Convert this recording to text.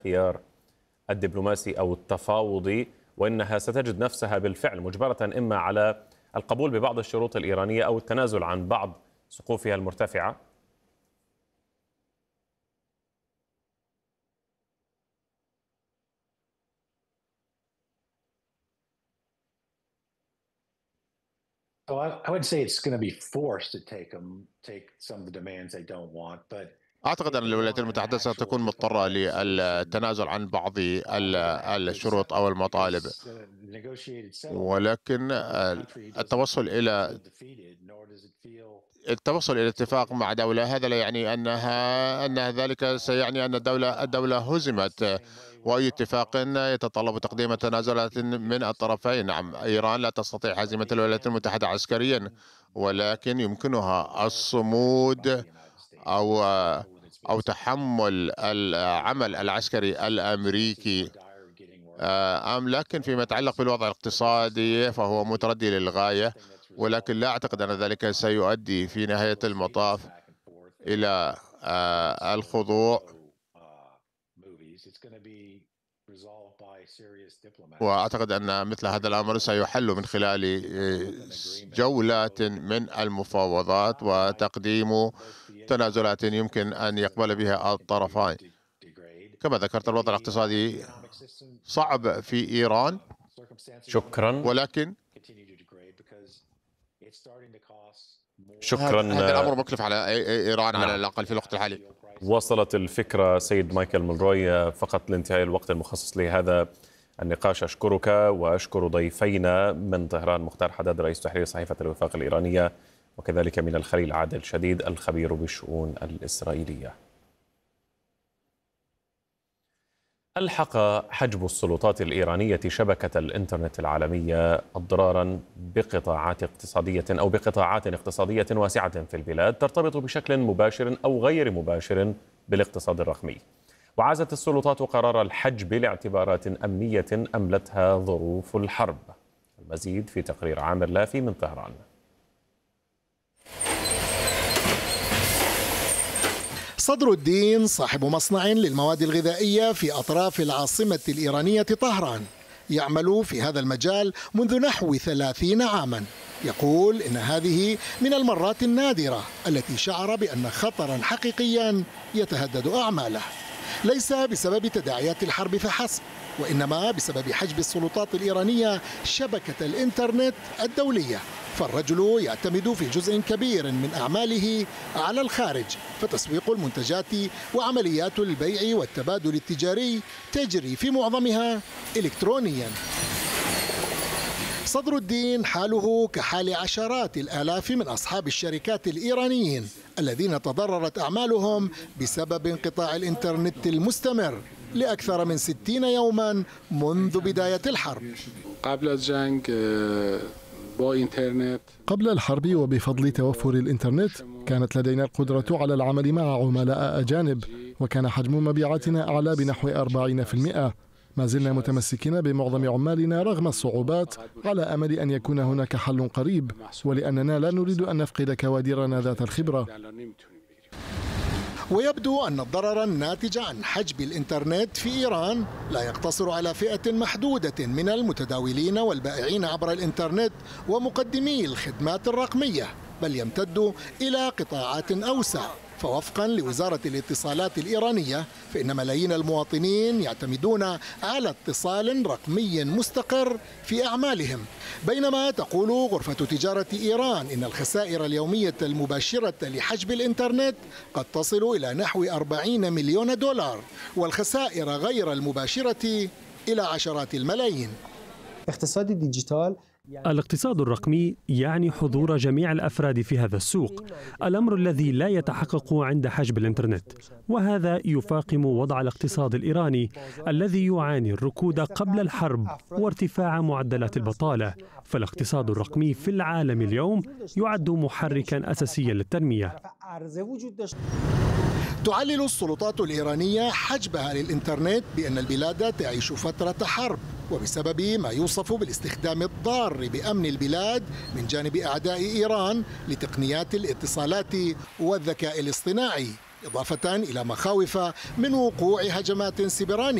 الخيار الدبلوماسي أو التفاوضي، وإنها ستجد نفسها بالفعل مجبرة إما على القبول ببعض الشروط الإيرانية أو التنازل عن بعض سقوفها المرتفعة؟ Oh, I would say it's going to be forced to take some of the demands they don't want, but أعتقد أن الولايات المتحدة ستكون مضطرة للتنازل عن بعض الشروط أو المطالب، ولكن التوصل إلى اتفاق مع دولة هذا لا يعني أن ذلك سيعني أن الدولة هزمت، وأي اتفاق يتطلب تقديم تنازلات من الطرفين. نعم، إيران لا تستطيع هزيمة الولايات المتحدة عسكريا، ولكن يمكنها الصمود أو تحمل العمل العسكري الأمريكي. لكن فيما يتعلق بالوضع الاقتصادي فهو متردي للغاية، ولكن لا أعتقد أن ذلك سيؤدي في نهاية المطاف إلى الخضوع، وأعتقد أن مثل هذا الأمر سيحل من خلال جولات من المفاوضات وتقديم تنازلات يمكن أن يقبل بها الطرفان. كما ذكرت، الوضع الاقتصادي صعب في إيران، شكرا. ولكن شكرا. هذا الأمر مكلف على إيران على الأقل في الوقت الحالي. وصلت الفكرة سيد مايكل مونروي. فقط لانتهاء الوقت المخصص لهذا النقاش أشكرك وأشكر ضيفينا من طهران مختار حداد رئيس تحرير صحيفة الوفاق الإيرانية، وكذلك من الخليل عادل شديد الخبير بالشؤون الإسرائيلية. ألحق حجب السلطات الإيرانية شبكة الإنترنت العالمية أضرارا بقطاعات اقتصادية واسعة في البلاد ترتبط بشكل مباشر أو غير مباشر بالاقتصاد الرقمي. وعزت السلطات قرار الحجب لاعتبارات أمنية أملتها ظروف الحرب. المزيد في تقرير عامر لافي من طهران. صدر الدين صاحب مصنع للمواد الغذائية في أطراف العاصمة الإيرانية طهران، يعمل في هذا المجال منذ نحو 30 عاما. يقول إن هذه من المرات النادرة التي شعر بأن خطرا حقيقيا يتهدد أعماله، ليس بسبب تداعيات الحرب فحسب، وإنما بسبب حجب السلطات الإيرانية شبكة الإنترنت الدولية. فالرجل يعتمد في جزء كبير من أعماله على الخارج، فتسويق المنتجات وعمليات البيع والتبادل التجاري تجري في معظمها إلكترونيا. صدر الدين حاله كحال عشرات الآلاف من أصحاب الشركات الإيرانيين الذين تضررت أعمالهم بسبب انقطاع الإنترنت المستمر لأكثر من 60 يوما منذ بداية الحرب. قبل الحرب وبفضل توفر الإنترنت كانت لدينا القدرة على العمل مع عملاء أجانب، وكان حجم مبيعاتنا أعلى بنحو 40%. ما زلنا متمسكين بمعظم عمالنا رغم الصعوبات، على أمل أن يكون هناك حل قريب، ولأننا لا نريد أن نفقد كوادرنا ذات الخبرة. ويبدو أن الضرر الناتج عن حجب الإنترنت في إيران لا يقتصر على فئة محدودة من المتداولين والبائعين عبر الإنترنت ومقدمي الخدمات الرقمية، بل يمتد إلى قطاعات أوسع. فوفقا لوزارة الاتصالات الإيرانية فإن ملايين المواطنين يعتمدون على اتصال رقمي مستقر في أعمالهم، بينما تقول غرفة تجارة إيران إن الخسائر اليومية المباشرة لحجب الإنترنت قد تصل إلى نحو 40 مليون دولار، والخسائر غير المباشرة إلى عشرات الملايين. اقتصاد الديجيتال الاقتصاد الرقمي يعني حضور جميع الأفراد في هذا السوق، الأمر الذي لا يتحقق عند حجب الإنترنت، وهذا يفاقم وضع الاقتصاد الإيراني الذي يعاني الركود قبل الحرب وارتفاع معدلات البطالة. فالاقتصاد الرقمي في العالم اليوم يعد محركا أساسيا للتنمية. تعلل السلطات الإيرانية حجبها للإنترنت بأن البلاد تعيش فترة حرب، وبسبب ما يوصف بالاستخدام الضار بأمن البلاد من جانب أعداء إيران لتقنيات الاتصالات والذكاء الاصطناعي. إضافة إلى مخاوف من وقوع هجمات سبرانية.